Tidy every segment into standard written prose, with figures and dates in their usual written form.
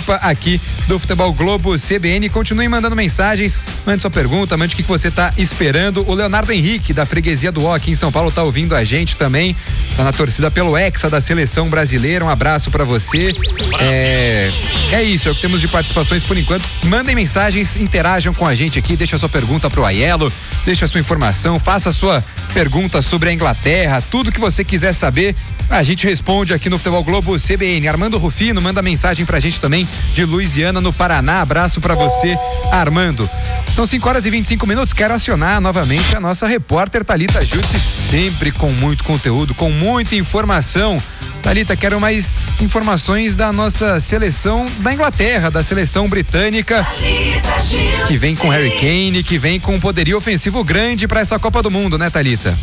participa aqui do Futebol Globo CBN. Continue mandando mensagens, mande sua pergunta, mande o que você está esperando. O Leonardo Henrique, da Freguesia do O, aqui em São Paulo, tá ouvindo a gente também, tá na torcida pelo Hexa da Seleção Brasileira. Um abraço para você. É isso, é o que temos de participações por enquanto. Mandem mensagens, interajam com a gente aqui, deixa sua pergunta pro Aiello, deixa a sua informação, faça a sua pergunta sobre a Inglaterra, tudo que você quiser saber, a gente responde aqui no Futebol Globo CBN. Armando Rufino manda mensagem pra gente também, de Luisiana, no Paraná. Abraço pra você, Armando. São 5h25. Quero acionar novamente a nossa repórter Thalita Jutsi, sempre com muito conteúdo, com muita informação. Thalita, quero mais informações da nossa seleção da Inglaterra, da seleção britânica, que vem com Harry Kane, que vem com um poderio ofensivo grande para essa Copa do Mundo, né, Thalita?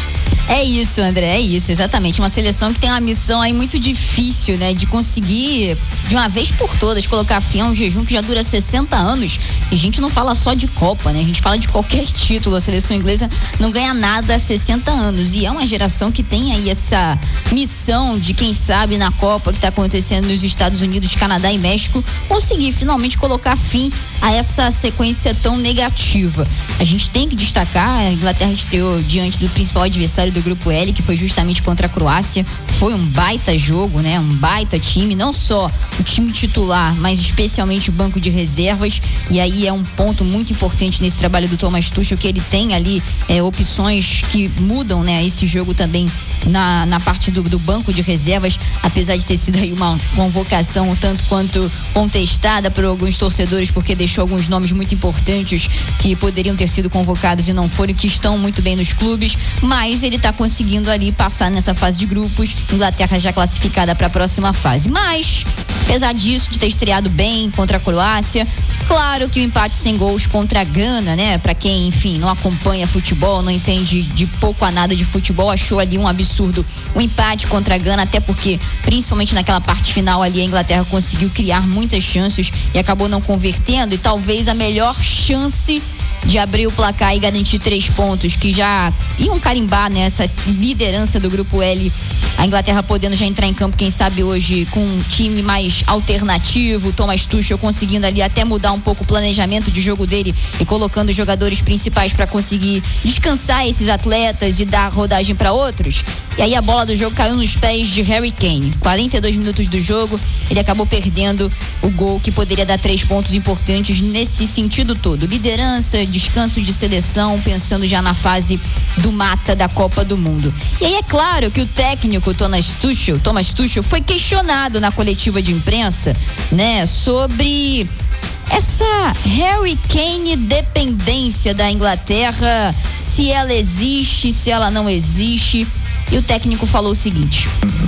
É isso, André, é isso, exatamente. Uma seleção que tem uma missão aí muito difícil, né? De conseguir, de uma vez por todas, colocar fim a um jejum que já dura 60 anos. E a gente não fala só de Copa, né? A gente fala de qualquer título. A seleção inglesa não ganha nada há 60 anos. E é uma geração que tem aí essa missão de, quem sabe, na Copa que está acontecendo nos Estados Unidos, Canadá e México, conseguir finalmente colocar fim a essa sequência tão negativa. A gente tem que destacar, a Inglaterra estreou diante do principal adversário do Grupo L, que foi justamente contra a Croácia. Foi um baita jogo, né? Um baita time, não só o time titular, mas especialmente o banco de reservas. E aí é um ponto muito importante nesse trabalho do Thomas Tuchel, que ele tem ali opções que mudam, né? Esse jogo também na parte do banco de reservas, apesar de ter sido aí uma convocação um tanto quanto contestada por alguns torcedores, porque deixou alguns nomes muito importantes que poderiam ter sido convocados e não foram, que estão muito bem nos clubes, mas ele está conseguindo ali passar nessa fase de grupos. Inglaterra já classificada para a próxima fase, mas apesar disso, de ter estreado bem contra a Croácia, claro que o empate sem gols contra a Gana, né? Para quem, enfim, não acompanha futebol, não entende de pouco a nada de futebol, achou ali um absurdo o empate contra a Gana, até porque, principalmente naquela parte final ali, a Inglaterra conseguiu criar muitas chances e acabou não convertendo, e talvez a melhor chance de abrir o placar e garantir 3 pontos, que já iam carimbar nessa liderança do Grupo L. A Inglaterra podendo já entrar em campo, quem sabe hoje, com um time mais alternativo, Thomas Tuchel conseguindo ali até mudar um pouco o planejamento de jogo dele e colocando os jogadores principais para conseguir descansar esses atletas e dar rodagem para outros. E aí a bola do jogo caiu nos pés de Harry Kane. 42 minutos do jogo, ele acabou perdendo o gol que poderia dar 3 pontos importantes nesse sentido todo. Liderança, descanso de seleção, pensando já na fase do mata da Copa do Mundo. E aí é claro que o técnico Thomas Tuchel foi questionado na coletiva de imprensa, né, sobre essa Harry Kane dependência da Inglaterra, se ela existe, se ela não existe. E o técnico falou o seguinte: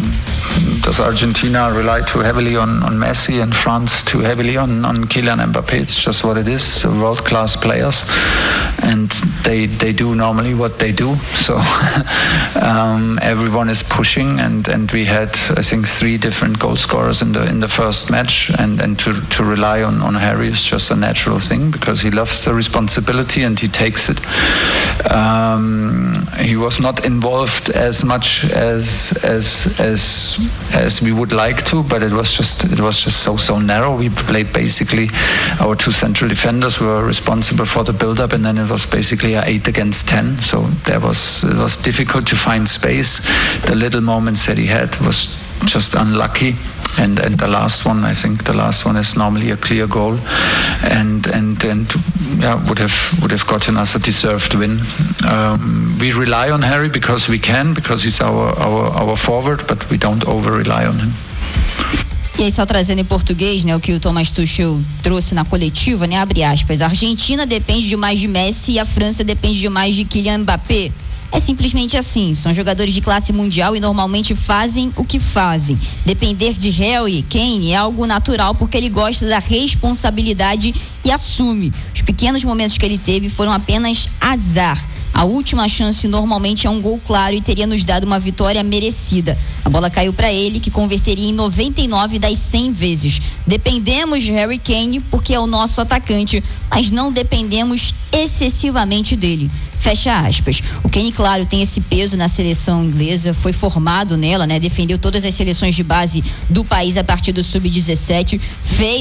Does Argentina rely too heavily on Messi and France too heavily on Kylian Mbappé? It's just what it is. World-class players, and they do normally what they do. So everyone is pushing, and we had, I think, 3 different goal scorers in the first match, and to rely on Harry is just a natural thing because he loves the responsibility and he takes it. He was not involved as much as we would like to, but it was just so narrow. We played basically, our 2 central defenders were responsible for the build-up, and then it was basically a 8 against 10. So it was difficult to find space. The little moments that he had was just unlucky. And the last one, I think the last one is normally a clear goal, and would have gotten us a deserved win. We rely on Harry because we can, because he's our forward, but we don't over-rely on him. E aí, só trazendo em português, né, o que o Thomas Tuchel trouxe na coletiva, né, abre aspas: a Argentina depende demais de Messi e a França depende demais de Kylian Mbappé. É simplesmente assim, são jogadores de classe mundial e normalmente fazem o que fazem. Depender de Harry Kane é algo natural porque ele gosta da responsabilidade e assume. Os pequenos momentos que ele teve foram apenas azar. A última chance normalmente é um gol claro e teria nos dado uma vitória merecida. A bola caiu para ele, que converteria em 99 das 100 vezes. Dependemos de Harry Kane porque é o nosso atacante, mas não dependemos excessivamente dele. Fecha aspas. O Kane, claro, tem esse peso na seleção inglesa, foi formado nela, né? Defendeu todas as seleções de base do país a partir do sub-17, fez